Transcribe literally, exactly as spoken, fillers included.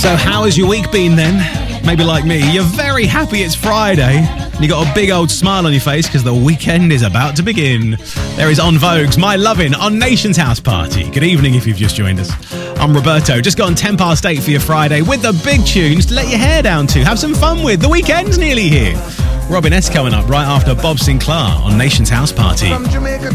So how has your week been then? Maybe like me, you're very happy it's Friday and you got a big old smile on your face because the weekend is about to begin. There is En Vogue's My Lovin' on Nation's House Party. Good evening if you've just joined us. I'm Roberto, just gone ten past eight for your Friday with the big tunes to let your hair down to, have some fun with. The weekend's nearly here. Robin S coming up right after Bob Sinclair on Nation's House Party.